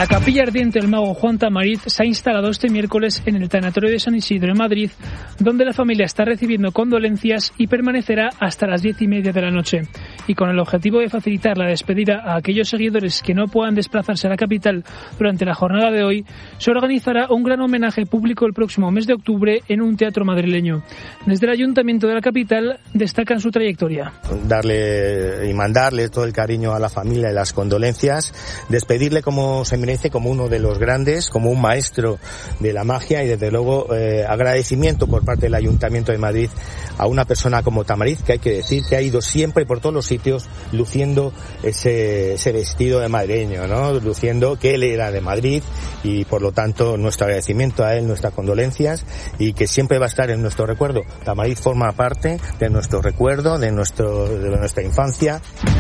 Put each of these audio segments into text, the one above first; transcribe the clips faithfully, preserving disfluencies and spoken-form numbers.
La capilla ardiente del mago Juan Tamariz se ha instalado este miércoles en el tanatorio de San Isidro en Madrid, donde la familia está recibiendo condolencias y permanecerá hasta las diez y media de la noche. Y con el objetivo de facilitar la despedida a aquellos seguidores que no puedan desplazarse a la capital durante la jornada de hoy, se organizará un gran homenaje público el próximo mes de octubre en un teatro madrileño. Desde el Ayuntamiento de la capital destacan su trayectoria. Darle y mandarle todo el cariño a la familia y las condolencias, despedirle como se merece, como uno de los grandes, como un maestro de la magia, y desde luego eh, agradecimiento por parte del Ayuntamiento de Madrid a una persona como Tamariz, que hay que decir que ha ido siempre por todos los sitios luciendo ese, ese vestido de madrileño, ¿no? Luciendo que él era de Madrid, y por lo tanto nuestro agradecimiento a él, nuestras condolencias, y que siempre va a estar en nuestro recuerdo. Tamariz forma parte de nuestro recuerdo, de nuestro de nuestra infancia.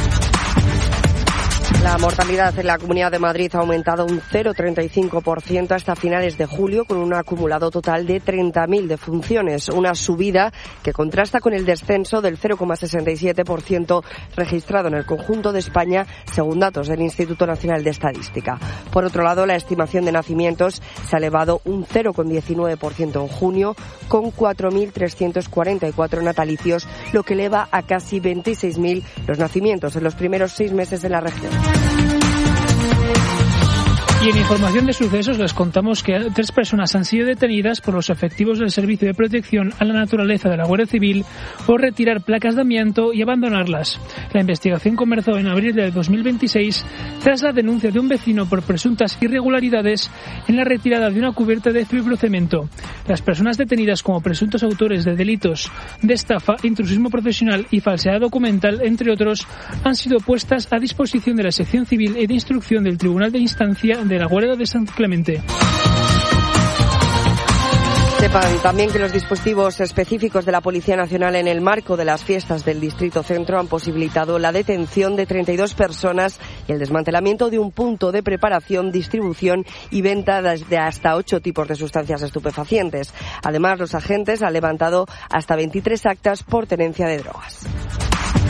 La mortalidad en la Comunidad de Madrid ha aumentado un cero coma treinta y cinco por ciento hasta finales de julio, con un acumulado total de treinta mil defunciones, una subida que contrasta con el descenso del cero coma sesenta y siete por ciento registrado en el conjunto de España, según datos del Instituto Nacional de Estadística. Por otro lado, la estimación de nacimientos se ha elevado un cero coma diecinueve por ciento en junio, con cuatro mil trescientos cuarenta y cuatro natalicios, lo que eleva a casi veintiséis mil los nacimientos en los primeros seis meses de la región. Y en información de sucesos les contamos que tres personas han sido detenidas por los efectivos del Servicio de Protección a la Naturaleza de la Guardia Civil por retirar placas de amianto y abandonarlas. La investigación comenzó en abril de dos mil veintiséis tras la denuncia de un vecino por presuntas irregularidades en la retirada de una cubierta de fibrocemento. Las personas detenidas como presuntos autores de delitos de estafa, intrusismo profesional y falsedad documental, entre otros, han sido puestas a disposición de la sección civil y de instrucción del Tribunal de Instancia de la Guardia de San Clemente. Sepan también que los dispositivos específicos de la Policía Nacional en el marco de las fiestas del Distrito Centro han posibilitado la detención de treinta y dos personas y el desmantelamiento de un punto de preparación, distribución y venta de hasta ocho tipos de sustancias estupefacientes. Además, los agentes han levantado hasta veintitrés actas por tenencia de drogas.